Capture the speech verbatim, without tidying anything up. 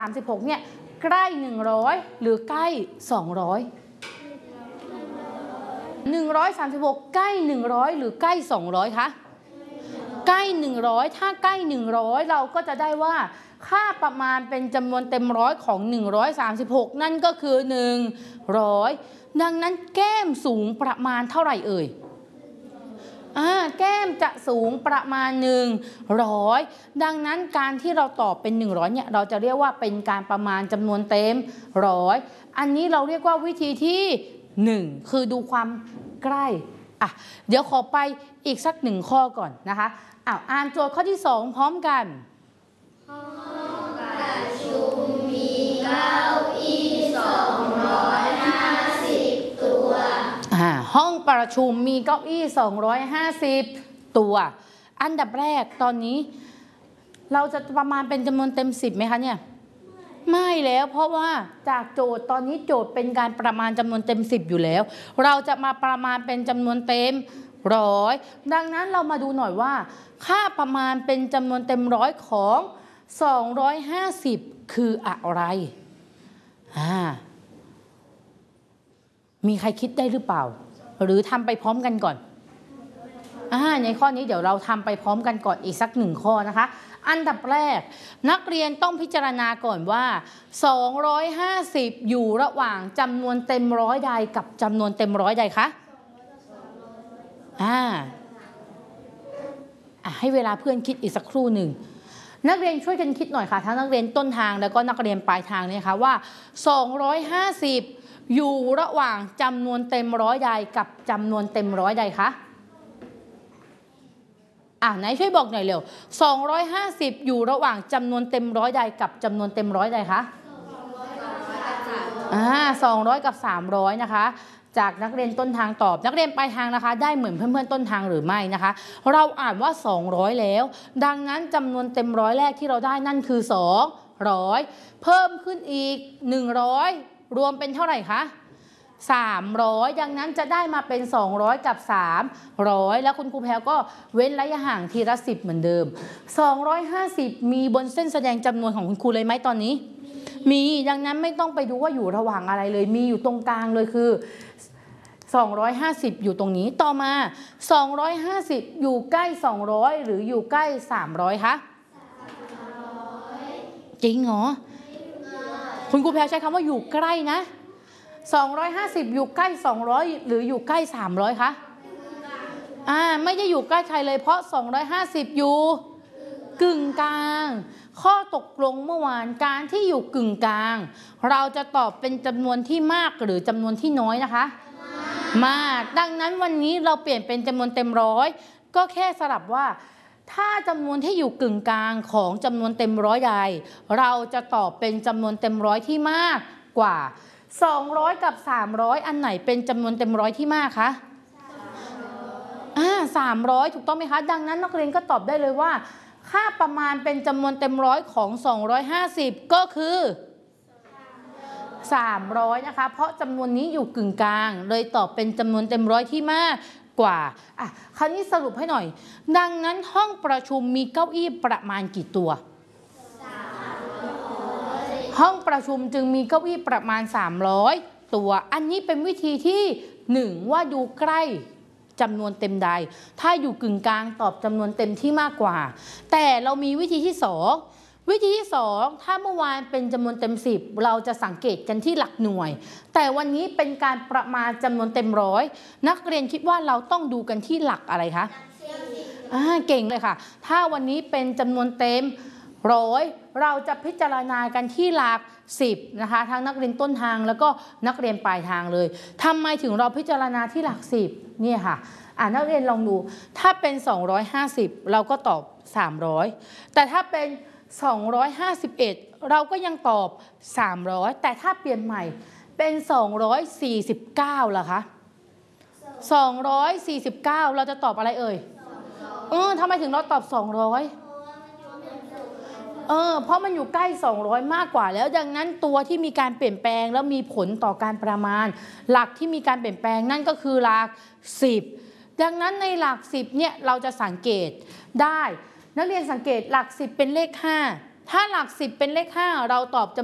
สามสิบหกเนี่ยใกล้หนึ่งร้อยหรือใกล้สองร้อย หนึ่งร้อยสามสิบหกใกล้หนึ่งร้อยหรือใกล้สองร้อยคะใกล้หนึ่งร้อยถ้าใกล้หนึ่งร้อยเราก็จะได้ว่าค่าประมาณเป็นจำนวนเต็มร้อยของหนึ่งร้อยสามสิบหกนั่นก็คือหนึ่งร้อยดังนั้นแก้มสูงประมาณเท่าไหร่เอ่ยอ่าแก้มจะสูงประมาณหนึ่งร้อยดังนั้นการที่เราตอบเป็นหนึ่งร้อยเนี่ยเราจะเรียกว่าเป็นการประมาณจำนวนเต็มร้อยอันนี้เราเรียกว่าวิธีที่หนึ่งคือดูความใกล้อ่ะเดี๋ยวขอไปอีกสักหนึ่งข้อก่อนนะคะอ้าวอ่านโจทย์ข้อที่สองพร้อมกันห้องประชุมมีเก้าอี้สองร้อยห้าสิบตัวอ่าห้องประชุมมีเก้าอี้สองร้อยห้าสิบตัวอันดับแรกตอนนี้เราจะประมาณเป็นจำนวนเต็มสิบไหมคะเนี่ยไม่แล้วเพราะว่าจากโจทย์ตอนนี้โจทย์เป็นการประมาณจำนวนเต็มสิบอยู่แล้วเราจะมาประมาณเป็นจำนวนเต็มร้อยดังนั้นเรามาดูหน่อยว่าค่าประมาณเป็นจำนวนเต็มร้อยของสองร้อยห้าสิบคืออะไรอ่ามีใครคิดได้หรือเปล่าหรือทำไปพร้อมกันก่อนอ่าในข้อนี้เดี๋ยวเราทำไปพร้อมกันก่อนอีกสักหนึ่งข้อนะคะอันดับแรกนักเรียนต้องพิจารณาก่อนว่าสองร้อยห้าสิบอยู่ระหว่างจำนวนเต็มร้อยใดกับจำนวนเต็มร้อยใดคะอ่าให้เวลาเพื่อนคิดอีกสักครู่หนึ่งนักเรียนช่วยกันคิดหน่อยค่ะทั้งนักเรียนต้นทางแล้วก็นักเรียนปลายทางเนี่ยค่ะว่าสองร้อยห้าสิบอยู่ระหว่างจำนวนเต็มร้อยใดกับจำนวนเต็มร้อยใดคะอ่ะไหนช่วยบอกหน่อยเร็วสองร้อยห้าสิบอยู่ระหว่างจำนวนเต็มร้อยใดกับจำนวนเต็มร้อยใดคะอ่าสองร้อยกับสามร้อยนะคะจากนักเรียนต้นทางตอบนักเรียนปลายทางนะคะได้เหมือนเพื่อนๆต้นทางหรือไม่นะคะเราอ่านว่าสองร้อยแล้วดังนั้นจำนวนเต็มร้อยแรกที่เราได้นั่นคือสองร้อยเพิ่มขึ้นอีกหนึ่งร้อยรวมเป็นเท่าไหร่คะสามร้อยดังนั้นจะได้มาเป็นสองร้อยกับสามร้อยแล้วคุณครูแพรก็เว้นระยะห่างทีละสิบเหมือนเดิมสองร้อยห้าสิบมีบนเส้นแสดงจำนวนของคุณครูเลยไหมตอนนี้มีดังนั้นไม่ต้องไปดูว่าอยู่ระหว่างอะไรเลยมีอยู่ตรงกลางเลยคือสองร้อยห้าสิบอยู่ตรงนี้ต่อมาสองร้อยห้าสิบอยู่ใกล้สองร้อยหรืออยู่ใกล้สามร้อยคะจริงเหรอคุณครูแพรใช้คำว่าอยู่ใกล้นะสองร้อยห้าสิบอยู่ใกล้สองร้อยหรืออยู่ใกล้สามร้อยคะอ่าไม่ได้อยู่ใกล้ใครเลยเพราะสองร้อยห้าสิบอยู่กึ่งกลางข้อตกลงเมื่อวานการที่อยู่กึ่งกลางเราจะตอบเป็นจำนวนที่มากหรือจำนวนที่น้อยนะคะมากดังนั้นวันนี้เราเปลี่ยนเป็นจำนวนเต็มร้อยก็แค่สลับว่าถ้าจำนวนที่อยู่กึ่งกลางของจำนวนเต็มร้อยใดเราจะตอบเป็นจำนวนเต็มร้อยที่มากกว่าสองร้อยกับสามร้อยอันไหนเป็นจำนวนเต็มร้อยที่มากคะอ่าสามร้อยถูกต้องไหมคะดังนั้นนักเรียนก็ตอบได้เลยว่าค่าประมาณเป็นจำนวนเต็มร้อยของสองร้อยห้าสิบก็คือสามร้อยนะคะเพราะจำนวนนี้อยู่กึ่งกลางเลยตอบเป็นจำนวนเต็มร้อยที่มากกว่าอ่ะคราวนี้สรุปให้หน่อยดังนั้นห้องประชุมมีเก้าอี้ประมาณกี่ตัวห้องประชุมจึงมีเก้าอี้ประมาณสามร้อยตัวอันนี้เป็นวิธีที่หนึ่งว่าดูใกล้จำนวนเต็มใดถ้าอยู่กึ่งกลางตอบจำนวนเต็มที่มากกว่าแต่เรามีวิธีที่สองวิธีที่สองถ้าเมื่อวานเป็นจำนวนเต็มสิบเราจะสังเกตกันที่หลักหน่วยแต่วันนี้เป็นการประมาณจำนวนเต็มร้อยนักเรียนคิดว่าเราต้องดูกันที่หลักอะไรคะอ่าเก่งเลยค่ะถ้าวันนี้เป็นจำนวนเต็มร้อยเราจะพิจารณากันที่หลักสิบนะคะทั้งนักเรียนต้นทางแล้วก็นักเรียนปลายทางเลยทำไมถึงเราพิจารณาที่หลักสิบเนี่ยค่ะอ่านักเรียนลองดูถ้าเป็นสองร้อยห้าสิบเราก็ตอบสามร้อยแต่ถ้าเป็นสองร้อยห้าสิบเอ็ดเราก็ยังตอบสามร้อยแต่ถ้าเปลี่ยนใหม่เป็นสองร้อยสี่สิบเก้าล่ะคะสองร้อยสี่สิบเก้าเราจะตอบอะไรเอ่ยเออทำไมถึงเราตอบสองร้อยเออเพราะมันอยู่ใกล้สองร้อยมากกว่าแล้วดังนั้นตัวที่มีการเปลี่ยนแปลงแล้วมีผลต่อการประมาณหลักที่มีการเปลี่ยนแปลงนั่นก็คือหลักสิบดังนั้นในหลักสิบเนี่ยเราจะสังเกตได้นักเรียนสังเกตหลักสิบเป็นเลขห้าถ้าหลักสิบเป็นเลขห้าเราตอบจำ